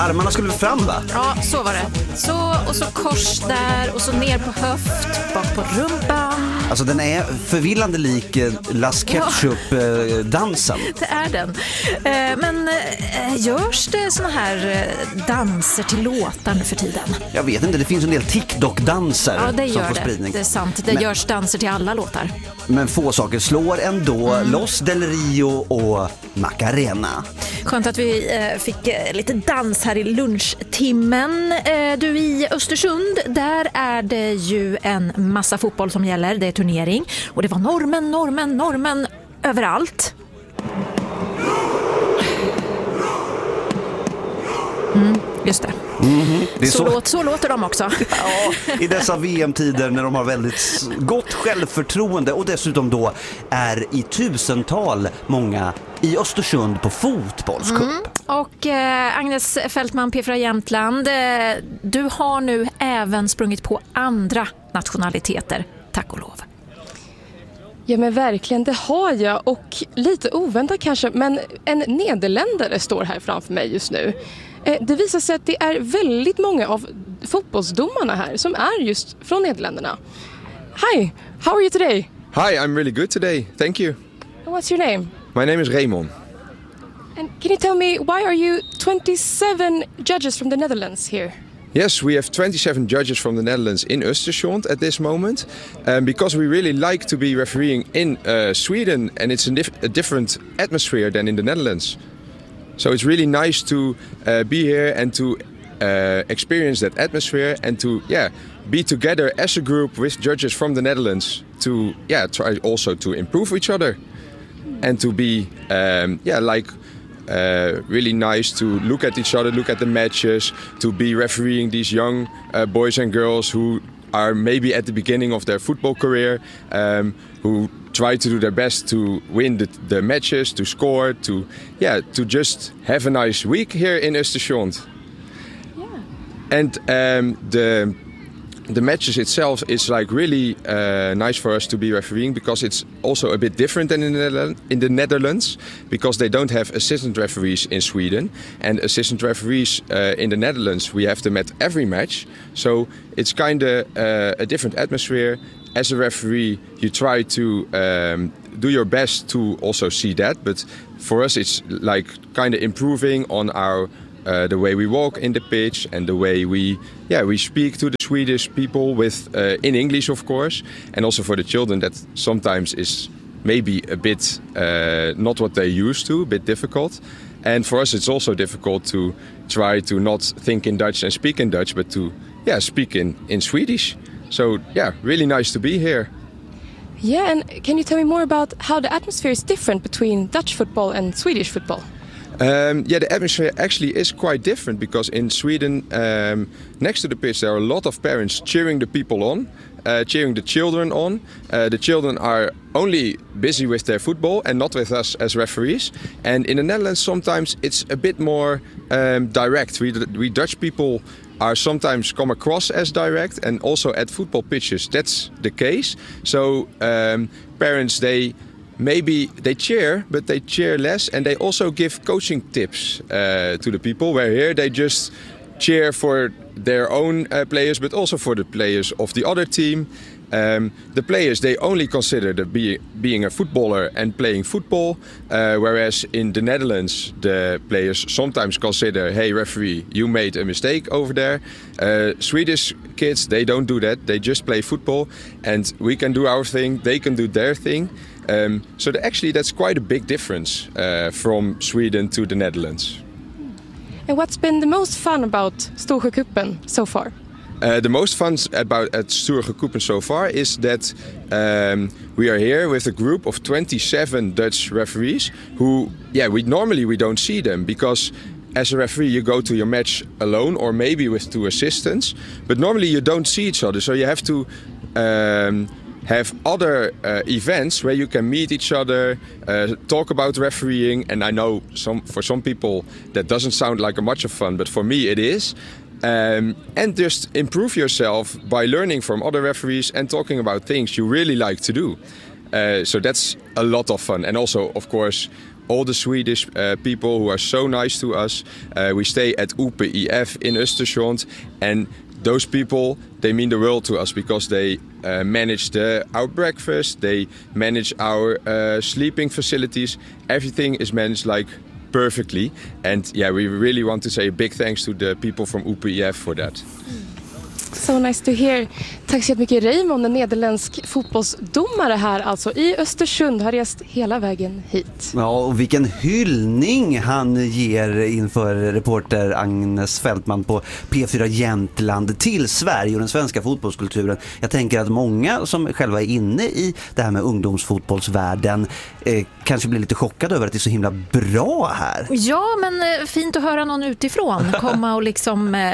Armarna skulle fram, va? Ja, så var det. Så, och så kors där och så ner på höft, bak på rumpan. Alltså den är förvillande lik Las Ketchup-dansen. Det är den. Men görs det såna här danser till låtar nu för tiden? Jag vet inte, det finns en del TikTok-danser som får spridning. Det är sant. Det görs danser till alla låtar. Men få saker slår ändå Los Del Rio och Macarena. Skönt att vi fick lite dans här i lunchtimmen. Du, i Östersund, där är det ju en massa fotboll som gäller. Det är turnering. Och det var normen överallt. Just det. Det är så låter de också. Ja, i dessa VM-tider när de har väldigt gott självförtroende och dessutom då är i tusental många i Östersund på fotbollscup. Och Agnes Fältman, P4 Jämtland, du har nu även sprungit på andra nationaliteter, tack och lov. Ja, men verkligen, det har jag, och lite oväntat kanske, men en nederländare står här framför mig just nu. Det visar sig att det är väldigt många av fotbollsdomarna här som är just från Nederländerna. Hi, how are you today? Hi, I'm really good today. Thank you. And what's your name? My name is Raymond. And can you tell me, why are you 27 judges from the Netherlands here? Yes, we have 27 judges from the Netherlands in Östersund at this moment, because we really like to be refereeing in Sweden, and it's a different atmosphere than in the Netherlands. So it's really nice to be here and to experience that atmosphere and to be together as a group with judges from the Netherlands to try also to improve each other and to be really nice to look at each other, look at the matches, to be refereeing these young boys and girls who are maybe at the beginning of their football career, who try to do their best to win the matches, to score, to just have a nice week here in Östersund. Yeah. And the matches itself is like really nice for us to be refereeing, because it's also a bit different than in the Netherlands, because they don't have assistant referees in Sweden, and assistant referees in the Netherlands, we have them at every match. So it's kind of a different atmosphere. As a referee, you try to do your best to also see that, but for us it's like kind of improving on our the way we walk in the pitch and the way we speak to the Swedish people with in English, of course, and also for the children that sometimes is maybe a bit not what they used to, a bit difficult. And for us it's also difficult to try to not think in Dutch and speak in Dutch, but to speak in Swedish. So really nice to be here. Yeah, and can you tell me more about how the atmosphere is different between Dutch football and Swedish football? The atmosphere actually is quite different, because in Sweden, next to the pitch, there are a lot of parents cheering the people on, cheering the children on. The children are only busy with their football and not with us as referees. And in the Netherlands, sometimes it's a bit more direct. We Dutch people are sometimes come across as direct, and also at football pitches that's the case. So parents, they cheer, but they cheer less, and they also give coaching tips to the people, where here they just cheer for their own players, but also for the players of the other team. The players, they only consider being a footballer and playing football, whereas in the Netherlands the players sometimes consider, hey referee, you made a mistake over there. Swedish kids, they don't do that, they just play football, and we can do our thing, they can do their thing. So actually that's quite a big difference from Sweden to the Netherlands. And what's been the most fun about Storsjöcupen so far? The most fun at Storsjöcupen so far is that we are here with a group of 27 Dutch referees who, we normally don't see them, because as a referee you go to your match alone or maybe with two assistants, but normally you don't see each other, so you have to have other events where you can meet each other, talk about refereeing, and I know for some people that doesn't sound like much of fun, but for me it is. And just improve yourself by learning from other referees and talking about things you really like to do. So that's a lot of fun. And also, of course, all the Swedish people who are so nice to us. We stay at UPIF in Östersund, and those people, they mean the world to us because they manage our breakfast, they manage our sleeping facilities. Everything is managed like perfectly, and yeah, we really want to say a big thanks to the people from UPIF for that. So nice to hear. Tack så mycket Raymond, en nederländsk fotbollsdomare här alltså i Östersund, har rest hela vägen hit. Ja, och vilken hyllning han ger inför reporter Agnes Fältman på P4 Jämtland till Sverige och den svenska fotbollskulturen. Jag tänker att många som själva är inne i det här med ungdomsfotbollsvärlden kanske blir lite chockade över att det är så himla bra här. Ja, men fint att höra någon utifrån komma och liksom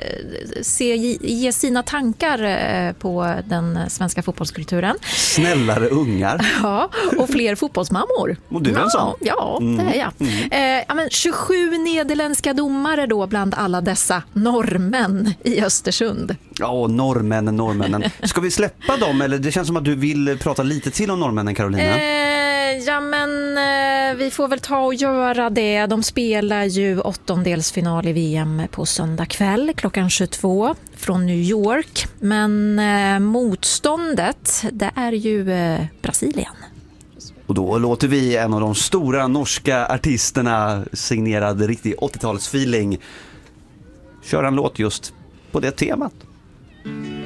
ge sina tankar på den svenska fotbollskulturen. Snällare ungar. Ja, och fler fotbollsmammor. Och du är en sån? Ja, det är jag. Ja, men 27 nederländska domare då bland alla dessa norrmän i Östersund. Ja, norrmännen. Ska vi släppa dem, eller det känns som att du vill prata lite till om norrmännen, Carolina? Ja, men vi får väl ta och göra det. De spelar ju åttondelsfinal i VM på söndag kväll klockan 22 från New York. Men motståndet, det är ju Brasilien. Och då låter vi en av de stora norska artisterna, signerad riktig 80-talsfeeling, köra en låt just på det temat.